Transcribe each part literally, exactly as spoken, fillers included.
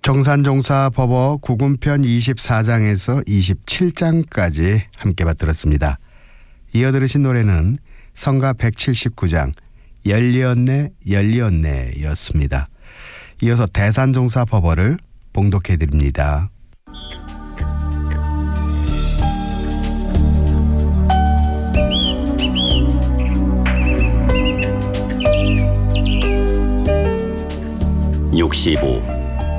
정산종사 법어 구군편 이십사 장에서 이십칠 장까지 함께 받들었습니다. 이어 들으신 노래는 성가 백칠십구 장 열리었네 열리었네 였습니다. 이어서 대산종사 법어를 봉독해 드립니다. 육십오.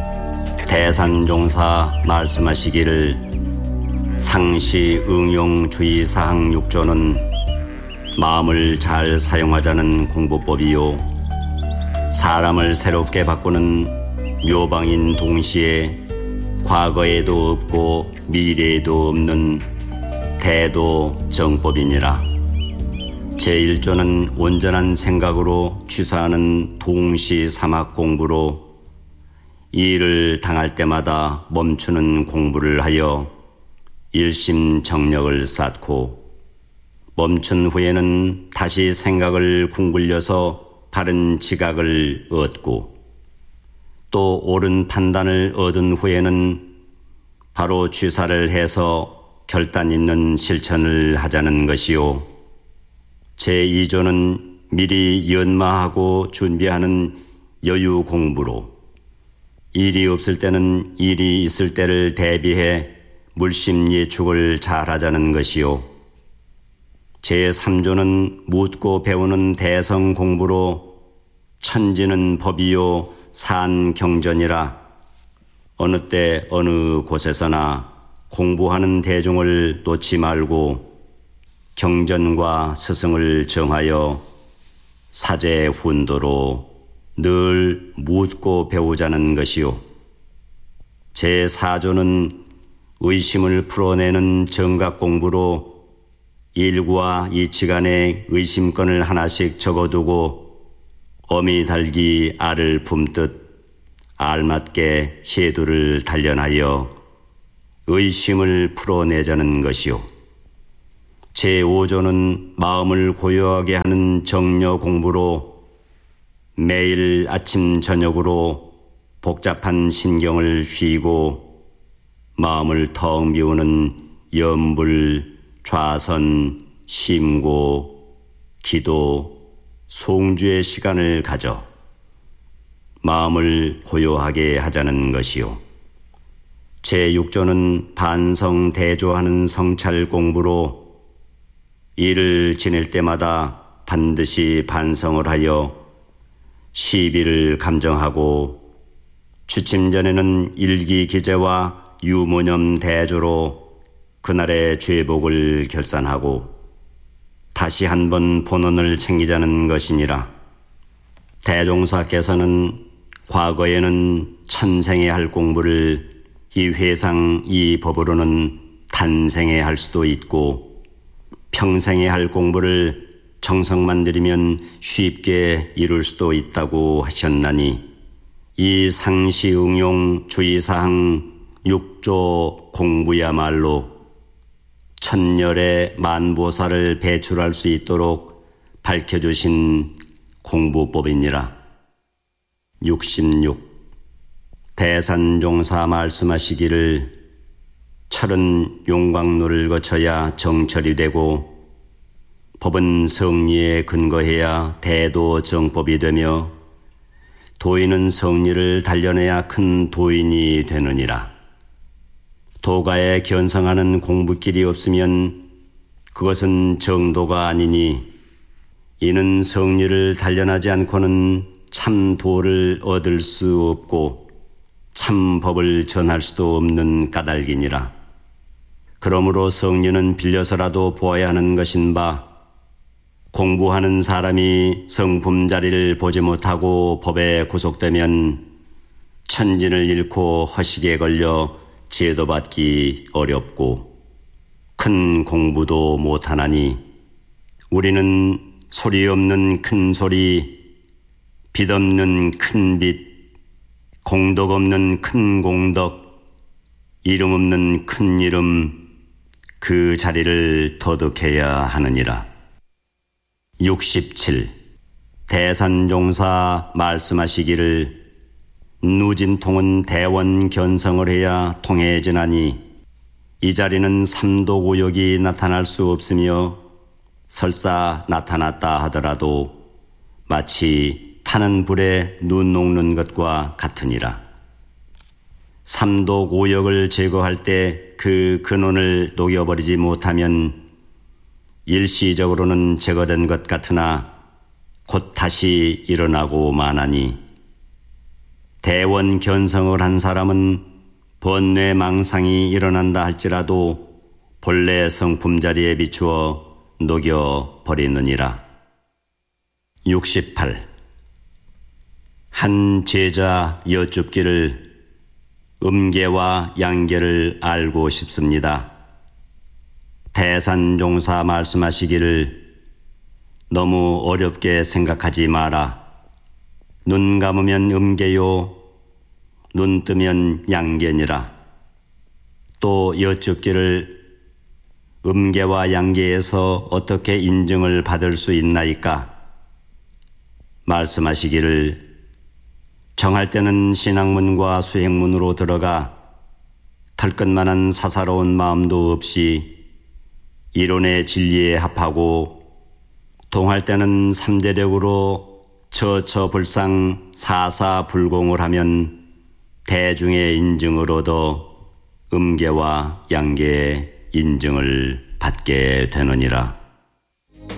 대산종사 말씀하시기를 상시 응용 주의사항 육 조는 마음을 잘 사용하자는 공부법이요 사람을 새롭게 바꾸는 묘방인 동시에 과거에도 없고 미래에도 없는 대도 정법이니라. 제일 조는 온전한 생각으로 취사하는 동시 사막 공부로 일을 당할 때마다 멈추는 공부를 하여 일심정력을 쌓고 멈춘 후에는 다시 생각을 궁굴려서 바른 지각을 얻고 또 옳은 판단을 얻은 후에는 바로 취사를 해서 결단 있는 실천을 하자는 것이요. 제이 조는 미리 연마하고 준비하는 여유 공부로 일이 없을 때는 일이 있을 때를 대비해 물심 예축을 잘하자는 것이요. 제삼 조는 묻고 배우는 대성 공부로 천지는 법이요 산경전이라. 어느 때 어느 곳에서나 공부하는 대중을 놓지 말고 경전과 스승을 정하여 사제 훈도로 늘 묻고 배우자는 것이요. 제사 조는 의심을 풀어내는 정각 공부로 일과 이치간에 의심건을 하나씩 적어두고 어미 달기 알을 품듯 알맞게 해두를 단련하여 의심을 풀어내자는 것이요. 제오 조는 마음을 고요하게 하는 정려 공부로 매일 아침 저녁으로 복잡한 신경을 쉬고 마음을 턱 비우는 염불, 좌선, 심고, 기도, 송주의 시간을 가져 마음을 고요하게 하자는 것이요. 제육 조는 반성 대조하는 성찰 공부로 일을 지낼 때마다 반드시 반성을 하여 시비를 감정하고 취침 전에는 일기 기재와 유모념 대조로 그날의 죄복을 결산하고 다시 한번 본원을 챙기자는 것이니라. 대종사께서는 과거에는 천생에 할 공부를 이 회상 이 법으로는 단생에 할 수도 있고 평생에 할 공부를 정성만 들이면 쉽게 이룰 수도 있다고 하셨나니 이 상시응용 주의사항 육 조 공부야말로 천열의 만보살을 배출할 수 있도록 밝혀주신 공부법이니라. 육십육. 대산종사 말씀하시기를 철은 용광로를 거쳐야 정철이 되고 법은 성리에 근거해야 대도 정법이 되며 도인은 성리를 단련해야 큰 도인이 되느니라. 도가에 견성하는 공부길이 없으면 그것은 정도가 아니니 이는 성리를 단련하지 않고는 참 도를 얻을 수 없고 참 법을 전할 수도 없는 까닭이니라. 그러므로 성리는 빌려서라도 보아야 하는 것인 바 공부하는 사람이 성품 자리를 보지 못하고 법에 구속되면 천진을 잃고 허식에 걸려 제도받기 어렵고 큰 공부도 못하나니 우리는 소리 없는 큰 소리, 빛 없는 큰 빛, 공덕 없는 큰 공덕, 이름 없는 큰 이름, 그 자리를 터득해야 하느니라. 육십칠. 대산종사 말씀하시기를 누진통은 대원 견성을 해야 통해지나니 이 자리는 삼도고역이 나타날 수 없으며 설사 나타났다 하더라도 마치 타는 불에 눈 녹는 것과 같으니라. 삼도고역을 제거할 때 그 근원을 녹여버리지 못하면 일시적으로는 제거된 것 같으나 곧 다시 일어나고 마나니 대원 견성을 한 사람은 번뇌 망상이 일어난다 할지라도 본래 성품 자리에 비추어 녹여버리느니라. 육십팔. 한 제자 여쭙기를 음계와 양계를 알고 싶습니다. 대산종사 말씀하시기를 너무 어렵게 생각하지 마라. 눈 감으면 음계요, 눈 뜨면 양계니라. 또 여쭙기를 음계와 양계에서 어떻게 인증을 받을 수 있나이까? 말씀하시기를 정할 때는 신학문과 수행문으로 들어가 털끝만한 사사로운 마음도 없이 이론의 진리에 합하고 동할 때는 삼대력으로 처처불상 사사불공을 하면 대중의 인증을 얻어 음계와 양계의 인증을 받게 되느니라.